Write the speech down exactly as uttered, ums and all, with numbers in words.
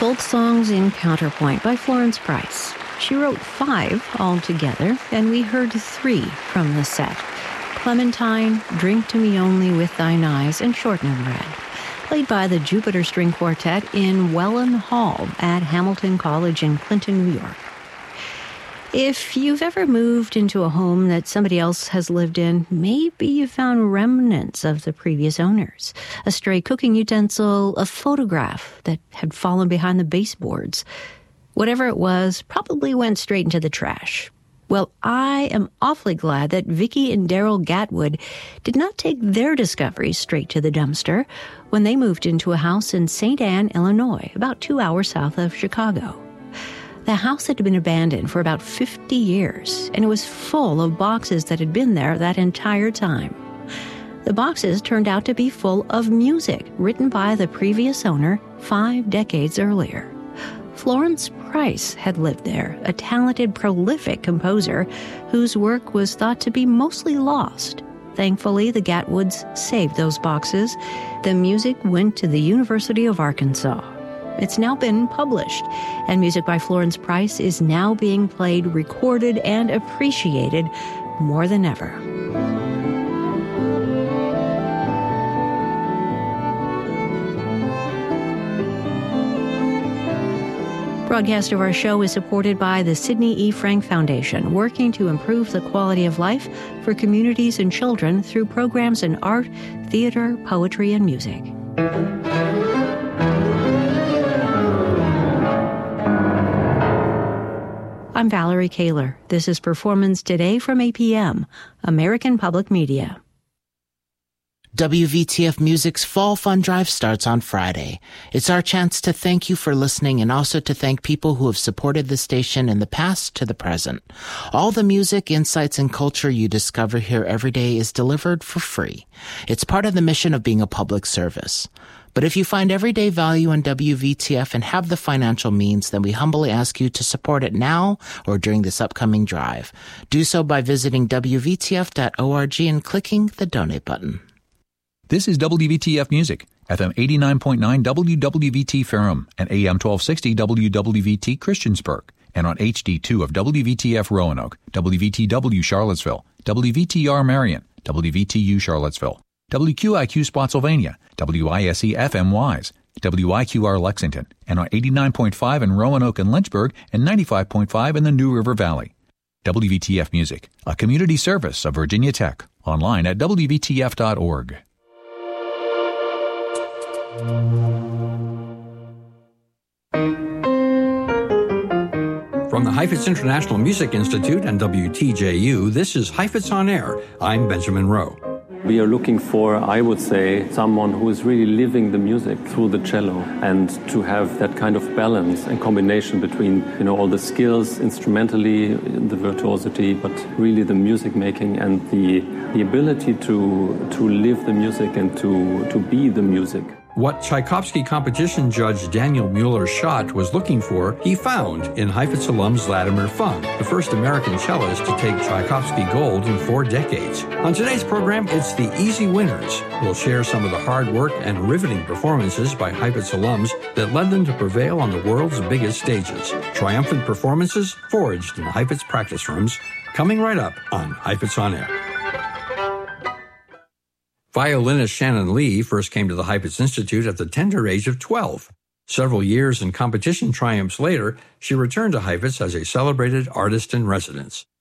Folk Songs in Counterpoint by Florence Price. She wrote five altogether, and we heard three from the set. Clementine, Drink to Me Only with Thine Eyes, and Shortland Red, played by the Jupiter String Quartet in Welland Hall at Hamilton College in Clinton, New York. If you've ever moved into a home that somebody else has lived in, maybe you found remnants of the previous owners. A stray cooking utensil, a photograph that had fallen behind the baseboards. Whatever it was probably went straight into the trash. Well, I am awfully glad that Vicki and Daryl Gatwood did not take their discoveries straight to the dumpster when they moved into a house in Saint Anne, Illinois, about two hours south of Chicago. The house had been abandoned for about fifty years, and it was full of boxes that had been there that entire time. The boxes turned out to be full of music written by the previous owner five decades earlier. Florence Price had lived there, a talented, prolific composer whose work was thought to be mostly lost. Thankfully, the Gatwoods saved those boxes. The music went to the University of Arkansas. It's now been published, and music by Florence Price is now being played, recorded, and appreciated more than ever. Broadcast of our show is supported by the Sidney E. Frank Foundation, working to improve the quality of life for communities and children through programs in art, theater, poetry, and music. I'm Valerie Kaler. This is Performance Today from A P M, American Public Media. W V T F Music's Fall Fun Drive starts on Friday. It's our chance to thank you for listening and also to thank people who have supported the station in the past to the present. All the music, insights, and culture you discover here every day is delivered for free. It's part of the mission of being a public service. But if you find everyday value in W V T F and have the financial means, then we humbly ask you to support it now or during this upcoming drive. Do so by visiting W V T F dot org and clicking the donate button. This is W V T F Music, F M eighty-nine point nine W W V T Ferrum and A M twelve sixty W W V T Christiansburg, and on H D two of W V T F Roanoke, W V T W Charlottesville, W V T R Marion, W V T U Charlottesville, W Q I Q Spotsylvania, W I S E F M Wise, W I Q R Lexington, and on eighty-nine point five in Roanoke and Lynchburg and ninety-five point five in the New River Valley. W V T F Music, a community service of Virginia Tech, online at W V T F dot org. From the Heifetz International Music Institute and W T J U, this is Heifetz on Air. I'm Benjamin Rowe. We are looking for, I would say, someone who is really living the music through the cello, and to have that kind of balance and combination between, you know, all the skills instrumentally, the virtuosity, but really the music making and the the ability to to live the music and to to be the music. What Tchaikovsky competition judge Daniel Mueller-Schott was looking for, he found in Heifetz alum Vladimir Funk, the first American cellist to take Tchaikovsky Gold in four decades. On today's program, it's the Easy Winners. We'll share some of the hard work and riveting performances by Heifetz alums that led them to prevail on the world's biggest stages. Triumphant performances forged in the Heifetz practice rooms, coming right up on Heifetz on Air. Violinist Shannon Lee first came to the Heifetz Institute at the tender age of twelve. Several years and competition triumphs later, she returned to Heifetz as a celebrated artist in residence.